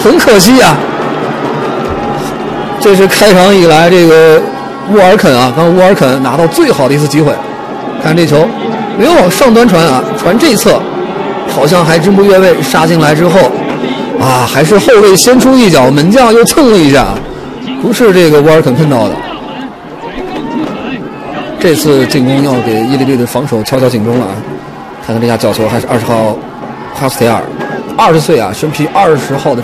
很可惜啊。这是开场以来这个沃尔肯啊，刚沃尔肯拿到最好的一次机会。看这球没有往上端传啊，传这侧好像还真不越位，杀进来之后啊，还是后卫先出一脚，门将又蹭了一下，不是这个沃尔肯碰到的。这次进攻要给伊利队的防守敲敲警钟了啊！看看这下角球还是20号哈斯铁尔，20岁啊，身披20号的